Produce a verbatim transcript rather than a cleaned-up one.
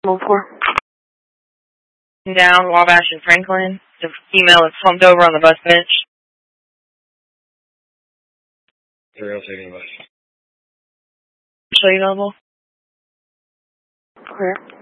Move for. Down, Wabash and Franklin. The female is slumped over on the bus bench. Three oh taking the bus. Show you available? Clear.